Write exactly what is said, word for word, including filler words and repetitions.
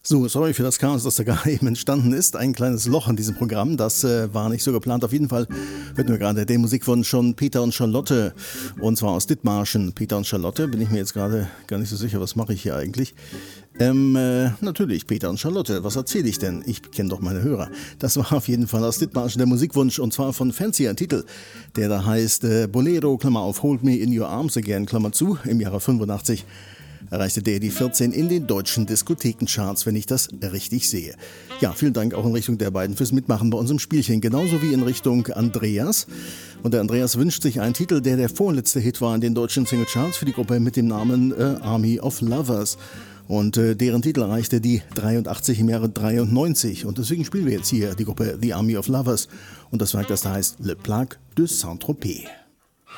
So, sorry für das Chaos, das da gerade eben entstanden ist. Ein kleines Loch in diesem Programm, das äh, war nicht so geplant. Auf jeden Fall hörten wir gerade den Musikwunsch von Peter und Charlotte. Und zwar aus Dithmarschen. Peter und Charlotte, bin ich mir jetzt gerade gar nicht so sicher, was mache ich hier eigentlich? Ähm, äh, natürlich, Peter und Charlotte, was erzähle ich denn? Ich kenne doch meine Hörer. Das war auf jeden Fall aus Dithmarschen der Musikwunsch und zwar von Fancy, ein Titel, der da heißt äh, Bolero, Klammer auf, Hold Me in Your Arms Again, Klammer zu, im Jahre fünfundachtzig. Erreichte der die vierzehn in den deutschen Diskothekencharts, wenn ich das richtig sehe. Ja, vielen Dank auch in Richtung der beiden fürs Mitmachen bei unserem Spielchen, genauso wie in Richtung Andreas. Und der Andreas wünscht sich einen Titel, der der vorletzte Hit war in den deutschen Singlecharts für die Gruppe mit dem Namen äh, Army of Lovers. Und äh, deren Titel erreichte die dreiundachtzig im Jahre dreiundneunzig. Und deswegen spielen wir jetzt hier die Gruppe The Army of Lovers. Und das Werk, das da heißt Le Plaque de Saint-Tropez.